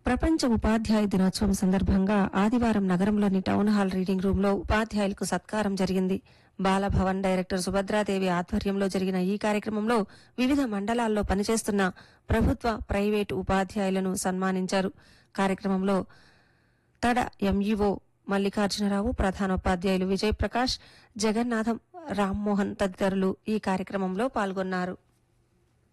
ప్రపంచ ఉపాధ్యాయ దినోత్సవం సందర్భంగా ఆదివారం నగరంలోని టౌన్ హాల్ రీడింగ్ రూమ్ లో ఉపాధ్యాయులకు సత్కారం జరిగింది. బాలభవన్ డైరెక్టర్ సుభద్రాదేవి ఆధ్వర్యంలో జరిగిన ఈ కార్యక్రమంలో వివిధ మండలాల్లో పనిచేస్తున్న ప్రభుత్వ, ప్రైవేటు ఉపాధ్యాయులను సన్మానించారు. కార్యక్రమంలో తడ ఎంఈఓ మల్లికార్జునరావు, ప్రధానోపాధ్యాయులు విజయ్ ప్రకాష్, జగన్నాథం, రామ్మోహన్ తదితరులు ఈ కార్యక్రమంలో పాల్గొన్నారు.